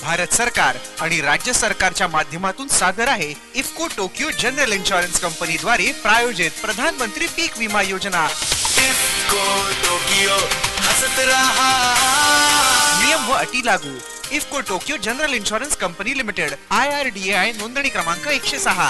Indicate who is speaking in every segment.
Speaker 1: भारत सरकार आणि राज्य सरकारच्या माध्यमातून सादर आहे IFFCO Tokyo general insurance company द्वारे प्रायोजित प्रधानमंत्री पीक विमा योजना।
Speaker 2: इफ्को टोकियो हसत रहा।
Speaker 1: नियम व अटी लागू। IFFCO Tokyo general insurance company limited, IRDAI नोंदणी क्रमांक 106।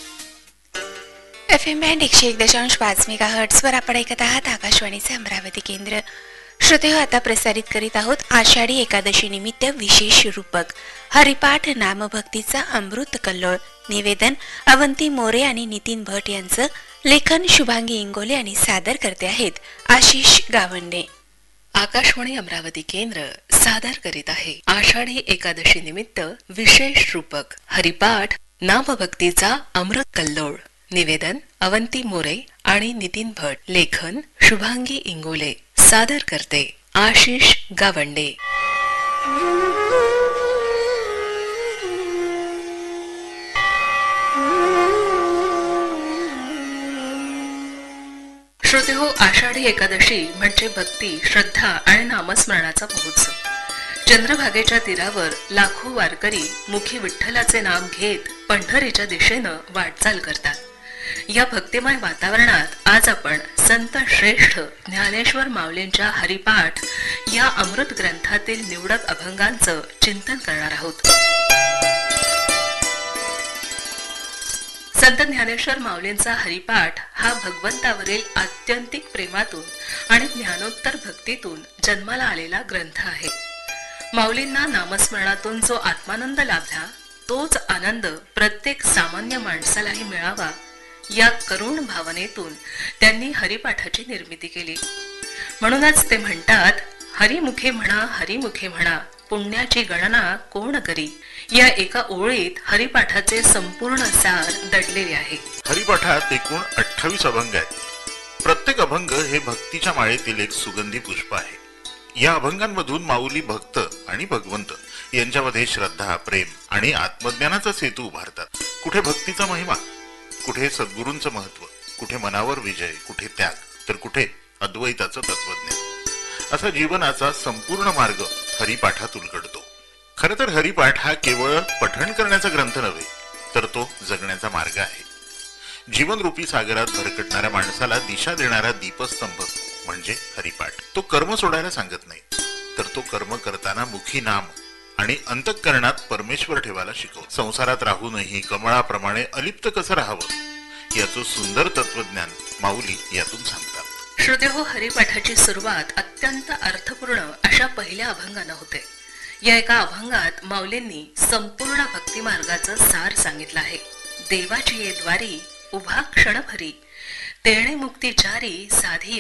Speaker 3: FM बँड 101.5 मेगाहर्ट्झ वर आपण ऐकत आहात आकाशवाणीचे अमरावती केंद्र। श्रोते हो, आता प्रसारित करीत आहोत आषाढी एकादशी निमित्त विशेष रूपक हरिपाठ नामभक्तीचा अमृत कल्लोळ। निवेदन अवंती मोरे आणि नितीन भट यांचं, लेखन शुभांगी इंगोले आणि सादर करते आहेत आशिष गावंडे।
Speaker 4: आकाशवाणी अमरावती केंद्र सादर करीत आहे आषाढी एकादशी निमित्त विशेष रूपक हरिपाठ नामभक्तीचा अमृत कल्लोळ। निवेदन अवंती मोरे आणि नितीन भट, लेखन शुभांगी इंगोले, सादर करते आशिष गावंडे। श्रोते हो, आषाढी एकादशी म्हणजे भक्ती, श्रद्धा आणि नामस्मरणाचा महोत्सव। चंद्रभागेच्या तीरावर लाखो वारकरी मुखी विठ्ठलाचे नाम घेत पंढरीच्या दिशेनं वाटचाल करतात। या भक्तिमय वातावरणात आज आपण संत श्रेष्ठ ज्ञानेश्वर माऊलींच्या हरिपाठ या अमृत ग्रंथातील निवडक अभंगांचं चिंतन करणार आहोत। संत ज्ञानेश्वर माऊलींचा हरिपाठ हा भगवंतावरील आत्यंतिक प्रेमातून आणि ज्ञानोत्तर भक्तीतून जन्माला आलेला ग्रंथ आहे। माऊलींना नामस्मरणातून जो आत्मानंद लाभला, तोच आनंद प्रत्येक सामान्य माणसालाही मिळावा या करुण भावनेतून त्यांनी हरिपाठाची निर्मिती केली। म्हणूनच ते म्हणतात, हरिमुखे म्हणा हरिमुखे म्हणा, पुण्याची गणना कोण करी। या एका ओळीत हरिपाठाचे संपूर्ण सार दडलेले आहे।
Speaker 5: हरिपाठात एकूण 28 अभंग आहेत। प्रत्येक अभंग हे भक्तीच्या माळेतील एक सुगंधी पुष्प आहे। या अभंगांमधून माऊली भक्त आणि भगवंत यांच्यामध्ये श्रद्धा, प्रेम आणि आत्मज्ञानाचा सेतू उभारतात। कुठे भक्तीचा महिमा, कुठे सद्गुरूंचं महत्व, कुठे मनावर विजय, कुठे त्याग, तर कुठे अद्वैताचं तत्वज्ञान। असा जीवनाचा संपूर्ण मार्ग हरिपाठात उलगडतो। खरं तर हरिपाठ हा केवळ पठण करण्याचा ग्रंथ नव्हे, तर तो जगण्याचा मार्ग आहे। जीवनरूपी सागरात भरकटणाऱ्या माणसाला दिशा देणारा दीपस्तंभ म्हणजे हरिपाठ। तो कर्म सोडायला सांगत नाही, तर तो कर्म करताना मुखी नाम आणि अंतःकरणात परमेश्वर ठेवायला शिकवतो। संसारात राहूनही कमळाप्रमाणे अलिप्त कसं राहावं याचं सुंदर तत्वज्ञान माऊली यातून सांगतात।
Speaker 4: श्रोते हो, हरिपाठाची सुरुवात अत्यंत अर्थपूर्ण अशा पहिल्या अभंगानं होते। या एका अभंगात माऊलींनी संपूर्ण भक्ती मार्गाचं सार सांगितलं आहे। देवाची ये द्वारी उभा क्षणभरी, तेणे मुक्ती चारी साधी